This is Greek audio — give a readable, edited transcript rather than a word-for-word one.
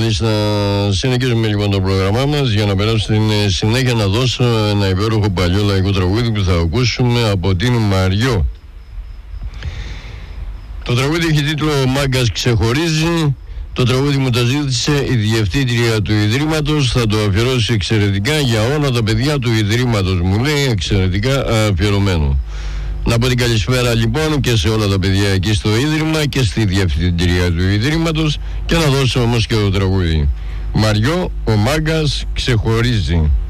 Μάλιστα, συνεχίζουμε λοιπόν το πρόγραμμά μας για να περάσουμε στην συνέχεια να δώσω ένα υπέροχο παλιό λαϊκό τραγούδι που θα ακούσουμε από την Μαριό. Το τραγούδι έχει τίτλο «Ο Μάγκας ξεχωρίζει». Το τραγούδι μου το ζήτησε η διευθύντρια του Ιδρύματος. Θα το αφιερώσει εξαιρετικά για όλα τα παιδιά του Ιδρύματος, μου λέει, εξαιρετικά αφιερωμένο. Να πω την καλησπέρα λοιπόν και σε όλα τα παιδιά εκεί στο Ίδρυμα και στη διευθυντρία του Ιδρύματος και να δώσω όμως και το τραγούδι. Μαριό, ο Μάγκας ξεχωρίζει.